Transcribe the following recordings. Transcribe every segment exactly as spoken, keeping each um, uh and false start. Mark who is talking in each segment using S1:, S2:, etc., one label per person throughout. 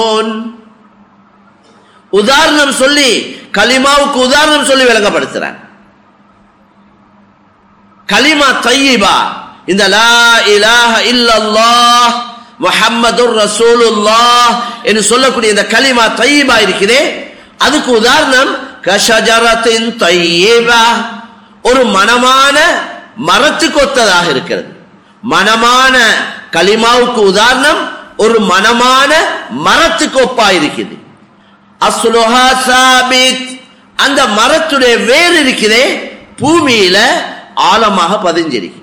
S1: உதாரணம் சொல்லி கலிமாவுக்கு உதாரணம் சொல்லி விளங்கப்படுத்துறான். கலிமா தய்யிபா, இந்த லா இலாஹ இல்லல்லாஹ் முஹம்மதுர் ரசூலுல்லாஹ் என்று சொல்லக்கூடிய இந்த கலிமா தய்யிபா இருக்கிறே, அதுக்கு உதாரணம் கஷஜரத்தின் தய்யிபா, ஒரு மனமான மரத்துக்கு ஒத்ததாக இருக்கிறது. மனமான கலிமாவுக்கு உதாரணம் ஒரு மனமான மரத்துக்கு ஒப்பா இருக்குது. அஸ்லுஹா சாபித், அந்த மரத்துடைய வேர் இருக்கிறே பூமியில ஆழமாக பதிஞ்சிருக்கு.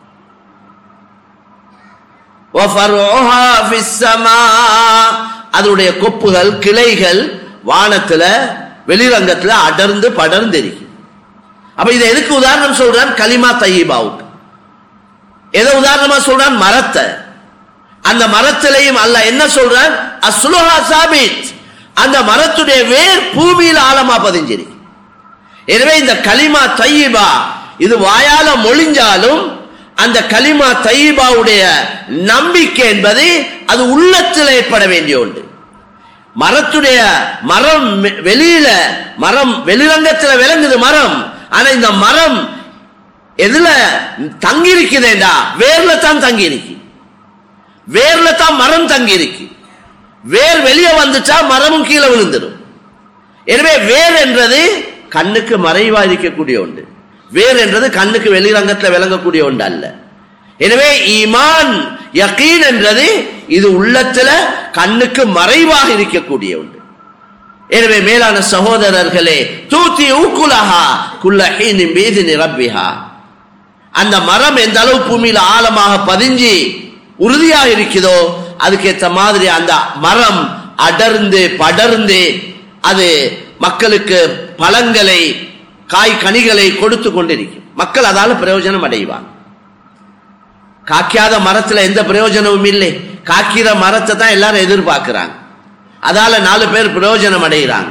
S1: வஃபருஹா ஃபிஸ்ஸமா, அதனுடைய கொப்புகள் கிளைகள் வானத்துல வெளிரங்கத்துல அடர்ந்து படர்ந்து இருக்கு. அப்ப இதை எதுக்கு உதாரணம் சொல்றான்? கலிமா தய்யிபாவுக்கு. எதை உதாரணமா சொல்றான்? மரத்தை. அந்த மரத்திலையும் அல்லாஹ் என்ன சொல்றான்? அஸ்லுஹா சாபித், அந்த மரத்துடைய வேர் பூமியில் ஆழமா பதிஞ்சிருக்கு. எனவே இந்த கலிமா தய்யிபா இது வாயால மொழிஞ்சாலும் அந்த கலிமா தய்யிபாவுடைய நம்பிக்கை என்பது அது உள்ளத்தில் ஏற்பட வேண்டிய ஒன்று. மரத்துடைய மரம் வெளியில மரம் வெளிரங்கத்தில் விளங்குது மரம், ஆனா இந்த மரம் எதுல தங்கி இருக்குதேண்டா? வேர்ல தான் தங்கி இருக்கு. வேர்ல தான் மரம் தங்கி இருக்கு. வேர் வெளியே வந்துச்சா மரமும் கீழே விழுந்துடும். எனவே வேர் என்றது கண்ணுக்கு மறைவா இருக்கக்கூடிய ஒன்று. வேர் என்றது கண்ணுக்கு வெளிரங்கத்தில் விளங்கக்கூடிய ஒன்று அல்ல. எனவே ஈமான் யகீன் என்றது இது உள்ளத்துல கண்ணுக்கு மறைவாக இருக்கக்கூடிய ஒன்று. எனவே மேலான சகோதரர்களே, தூத்தி ஊக்குலஹா குல்ல ஹீனின் பீதினி ரப்பிஹா, அந்த மரம் எந்த அளவு பூமியில ஆழமாக பதிஞ்சு உறுதியாக இருக்குதோ அதுக்கேற்ற மாதிரி அந்த மரம் அடர்ந்து படர்ந்து அது மக்களுக்கு பழங்களை காய் கனிகளை கொடுத்து கொண்டிருக்கும். மக்கள் அதால பிரயோஜனம் அடைவாங்க. காய்க்காத மரத்துல எந்த பிரயோஜனமும் இல்லை. காய்க்கிற மரத்தை தான் எல்லாரும் எதிர்பார்க்கிறாங்க. அதால நாலு பேர் பிரயோஜனம் அடைகிறாங்க.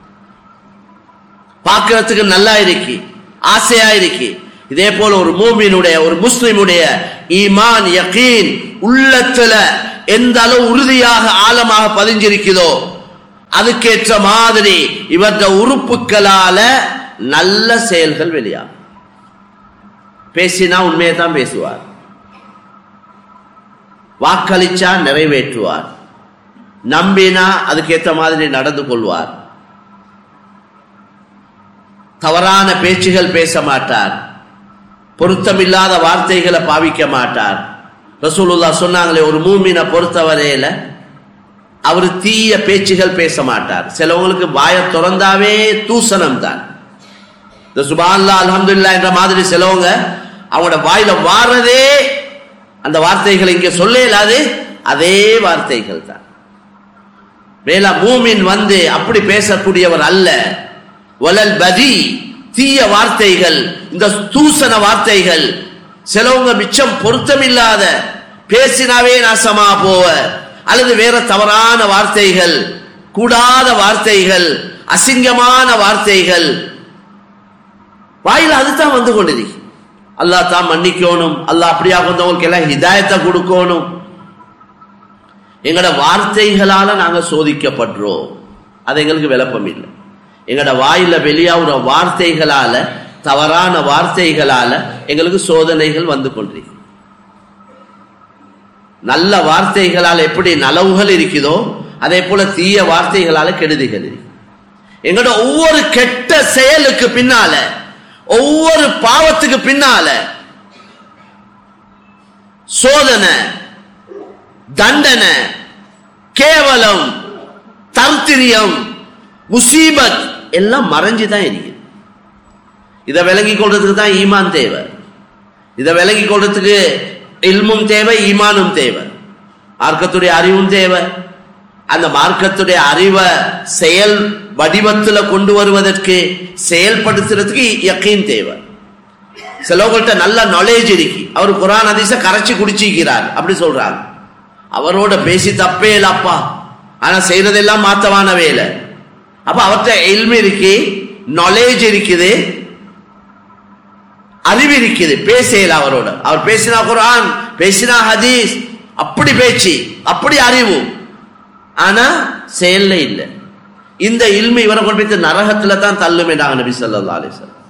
S1: பார்க்கறதுக்கு நல்லா இருக்கு, ஆசையா இருக்கு. இதே போல ஒரு மூமினுடைய ஒரு முஸ்லிமுடைய ஈமான் யகீன் உள்ளத்துல எந்த அளவு உறுதியாக ஆழமாக பதிஞ்சிருக்கிறதோ அதுக்கேற்ற மாதிரி இவற்ற உறுப்புகளால நல்ல செயல்கள் வெளியாகும். பேசினா உண்மையை தான் பேசுவார், வாக்களிச்சா நிறைவேற்றுவார், நம்பினா அதுக்கேற்ற மாதிரி நடந்து கொள்வார், தவறான பேச்சுகள் பேச மாட்டார், பொருத்தமில்லாத வார்த்தைகளை பாவிக்க மாட்டார். ரசூலுல்லாஹ் சொன்னாங்களே, ஒரு மூமினை பொறுத்தவரையில அவர் தீய பேச்சுகள் பேச மாட்டார். சிலவங்களுக்கு வாய திறந்தாவே தூசணம் தான். இந்த சுப்ஹானல்லாஹ் அல்ஹம்துலில்லாஹ் என்ற மாதிரி சிலவங்க அவங்களோட வாயில வாரதே அந்த வார்த்தைகளை இங்க சொல்ல இயலாது, அதே வார்த்தைகள் தான். மேலா மூமின் வந்து அப்படி பேசக்கூடியவர் அல்ல. வலல் பதி, தீய வார்த்தைகள், இந்த தூசண வார்த்தைகள். சிலவங்க மிச்சம் பொருத்தமில்லாத பேசினாவே நாசமா போவ, அல்லது வேற தவறான வார்த்தைகள், கூடாத வார்த்தைகள், அசிங்கமான வார்த்தைகள் வாயில அதுதான் வந்து கொண்டிருக்கு. அல்லாஹ் தான் மன்னிக்கணும், அல்லாஹ் அப்படியா வந்தவங்களுக்கு எல்லாம் ஹிதாயத்தை கொடுக்கணும். எங்களோட வார்த்தைகளால நாங்க சோதிக்கப்படுறோம், அது எங்களுக்கு விளப்பம் இல்லை. எங்களோட வாயில வெளியாகிற வார்த்தைகளால, தவறான வார்த்தைகளால எங்களுக்கு சோதனைகள் வந்து கொண்டிருக்கு. நல்ல வார்த்தைகளால் எப்படி நலவுகள் இருக்குதோ அதே போல தீய வார்த்தைகளால கெடுதிகள் இருக்கு. எங்களோட ஒவ்வொரு கெட்ட செயலுக்கு பின்னால, ஒவ்வொரு பாவத்துக்கு பின்னால சோதனை, தண்டனை, கேவலம், தர்த்திரியம், முசீபத் எல்லாம் மறைஞ்சுதான் இருக்கு. இதை விளங்கி கொள்றதுக்கு தான் ஈமான் தேவை. இதை விளங்கி கொள்றதுக்கு இல்மும் தேவை, ஈமானும் தேவை, மார்க்கத்துடைய அறிவும் தேவை. அந்த மார்க்கத்துடைய அறிவை செயல் வடிவத்துல கொண்டு வருவதற்கு, செயல்படுத்துறதுக்கு யக்கீன் தேவை. சிலவங்கள்ட்ட நல்ல நாலேஜ் இருக்கு, அவர் குர்ஆன் ஹதீஸை கரைச்சி குடிச்சிக்கிறார் அப்படி சொல்றாங்க. அவரோட பேசி தப்பே இல்லப்பா, ஆனா செய்யறதெல்லாம் மாத்தவான வேலை. அப்ப அவர்கிட்ட இல்மு இருக்கு, நாலேஜ் இருக்குது, அறிவு இருக்குது, பேசல அவரோட. அவர் பேசினா குர்ஆன், பேசினா ஹதீஸ், அப்படி பேச்சு, அப்படி அறிவு. ஆனா செயல்ல இல்லை. இந்த இல்மு இவரை கொண்டு போய் நரகத்துல தான் தள்ளுமே நாங்க நபி ஸல்லல்லாஹு அலைஹி வஸல்லம்.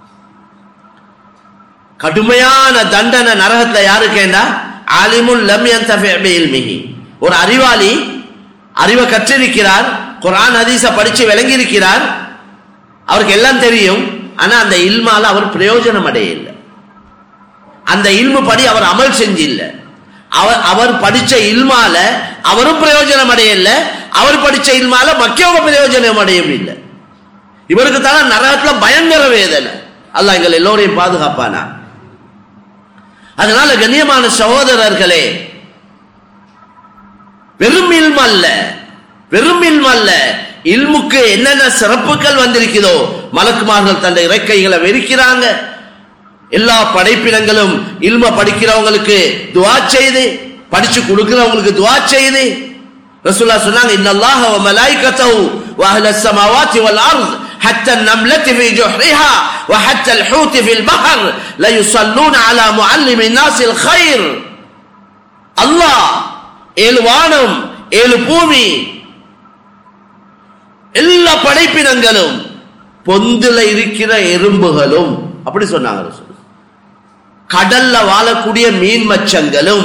S1: கடுமையான தண்டனை நரகத்துல யாருக்கேண்டா ஆலிமுல் லம் யன்தஃபி பி இல்மிஹி, ஒரு அறிவாளி அறிவை கற்றிருக்கிறார், குர்ஆன் ஹதீஸ படிச்சு விளங்கி இருக்கிறார், அவருக்கு எல்லாம் தெரியும், ஆனா அந்த இல்மால அவர் பிரயோஜனம் அடைய இல்லை. அந்த இல்மு படி அவர் அமல் செஞ்சு இல்லை. அவர் அவர் படிச்ச இல்மால அவரும் பிரயோஜனம் அடையல, அவர் படிச்ச இல்மால மக்களும் பிரயோஜனம் அடையும் இல்லை. இவருக்கு தான் நரகத்துல பயங்கர வேதனை. அல்லாஹ் எங்கள் எல்லோரையும் பாதுகாப்பானா. அதனால கண்ணியமான சகோதரர்களே, வெறும் இல்மு அல்ல, வெறும் இல்மு அல்ல, இல்முக்கு என்னென்ன சிறப்புகள் வந்திருக்கிறதோ, மலக்குமார்கள் தன்னுடைய இறக்கைகளை வெறுக்கிறாங்க, எல்லா படைப்பினங்களும் இல்ம படிக்கிறவங்களுக்கு துஆ செய்து, படிச்சு கொடுக்கிறவங்களுக்கு துஆ செய்து. ரசூலுல்லாஹ் சொன்னாங்க, இன்னல்லாஹ வ மலாயிகத்தஹு வ அஹ்லஸ் ஸமாவாத்தி வல் அர்த் ஹத்தா அன்-நம்லத்தி ஃபீ ஜுஹ்ரிஹா வ ஹத்தா அல்-ஹூத்தி ஃபில் பஹர் லா யுஸல்லூன அலா முஅல்லிமி நாஸில் கைர். அல்லாஹ் ஏழு வானம், ஏழு பூமி, எல்லா படைப்பினங்களும், பொந்துல இருக்கிற எறும்புகளும், அப்படி சொன்னாங்க ரசூல், கடல்ல வாழக்கூடிய மீன் மச்சங்களும்,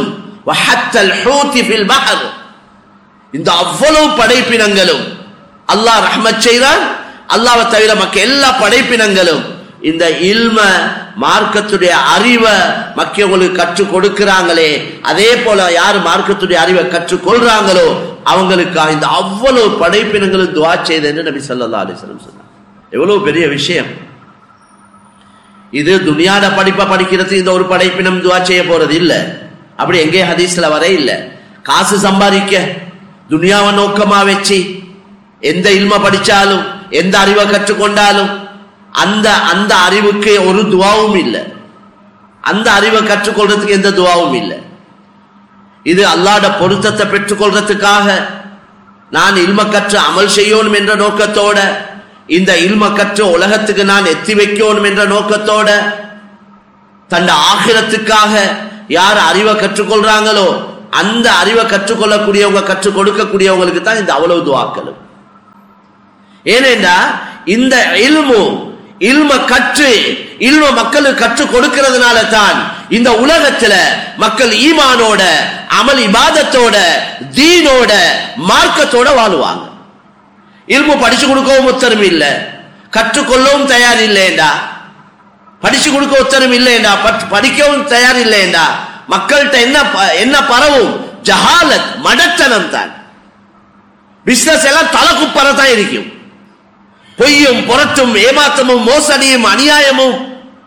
S1: இந்த அவ்வளவு படைப்பினங்களும் அல்லாஹ் ரஹ்மத் செய்தான். அல்லாஹ்வை தவிர மக்க எல்லா படைப்பினங்களும் இந்த இல்ம மார்க்கத்துடைய அறிவை மக்களுக்கு கற்றுக் கொடுக்கிறாங்களே, அதே போல யார் மார்க்கத்துடைய அறிவை கற்றுக் கொள்றாங்களோ அவங்களுக்காக இந்த அவ்வளவு படைப்பினங்களும் துஆ செய்தேன்னு நபி ஸல்லல்லாஹு அலைஹி வஸல்லம் சொன்னார். எவ்வளவு பெரிய விஷயம் இது. துனியாட படிப்பை படிக்கிறது இந்த ஒரு படைப்பினம் துஆ செய்ய போறது இல்ல. அப்படி எங்கே ஹதீஸ்ல வர இல்ல. காசு சம்பாதிக்க துனியாவை நோக்கமா வச்சு எந்த இல்ம படிச்சாலும் எந்த அறிவை கற்றுக்கொண்டாலும் அந்த அந்த அறிவுக்கு ஒரு துஆவும் இல்லை, அந்த அறிவை கற்றுக்கொள்றதுக்கு எந்த துஆவும் இல்லை. இது அல்லாஹ்வுடைய பொருத்தத்தை பெற்றுக்கொள்றதுக்காக நான் இல்ம கற்று அமல் செய்யணும் என்ற நோக்கத்தோட, இந்த இல்ம கற்று உலகத்துக்கு நான் எத்தி வைக்கணும் என்ற நோக்கத்தோட, தன் ஆகிரத்துக்காக யார் அறிவை கற்றுக்கொள்றாங்களோ அந்த அறிவை கற்றுக்கொள்ளக்கூடியவங்க, கற்றுக் கொடுக்கக்கூடியவங்களுக்கு தான் இந்த அவ்வளவு துஆக்களும். ஏனென்றா இந்த இல்மு இல்ம கற்று இல்ம மக்களுக்கு கற்றுக் கொடுக்கிறதுனால தான் இந்த உலகத்துல மக்கள் ஈமானோட, அமல் இபாதத்தோட, தீனோட, மார்க்கத்தோட வாழுவாங்க. இல்மு படிச்சு கொடுக்கவும் உத்தரவு இல்லை, கற்றுக்கொள்ளவும் தயார் இல்லைண்டா, படிச்சு கொடுக்க உத்தரவு இல்லைண்டா, படிக்கவும் தயார் இல்லைண்டா, மக்கள்கிட்ட என்ன என்ன பரவும்? ஜஹாலத், மடத்தனம் தான். பிசினஸ் எல்லாம் தலைக்குப்பறதான் இருக்கும். பொய்யும் புரட்டும் ஏமாற்றமும் மோசடியும் அநியாயமும்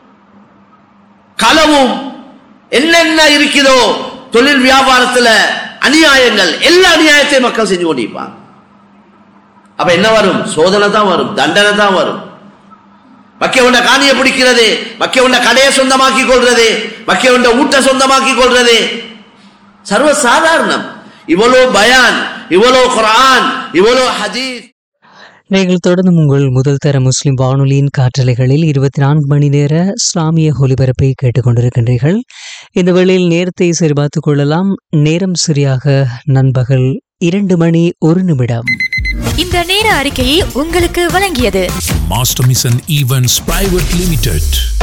S1: களவும் என்னென்ன இருக்குதோ தொழில் வியாபாரத்துல அநியாயங்கள், எல்லா அநியாயத்தையும் மக்கள் செஞ்சு கொண்டிருப்பாங்க. அப்ப என்ன வரும்? சோதனை தான் வரும், தண்டனை தான் வரும். மக்கள் உண்ட காணியை பிடிக்கிறது, மக்கள் உண்ட கடையை சொந்தமாக்கி கொள்றது, மக்கள் உண்ட ஊட்ட சொந்தமாக்கி கொள்றது சர்வ சாதாரணம். இவ்வளோ பயான், இவ்வளோ குர்ஆன், இவ்வளோ ஹதீஸ்.
S2: நீங்கள் தொடர்ந்து உங்கள் முதல் தர முஸ்லிம் வானொலியின் காற்றலைகளில் இருபத்தி நான்கு மணி நேர இஸ்லாமிய ஒலிபரப்பை கேட்டுக்கொண்டிருக்கின்றீர்கள். இந்த வேளையில் நேரத்தை சரிபார்த்துக் கொள்ளலாம். நேரம் சரியாக நண்பகல் இரண்டு மணி ஒரு நிமிடம்.
S3: இந்த நேர அறிக்கையை உங்களுக்கு வழங்கியது
S4: master mission events private limited.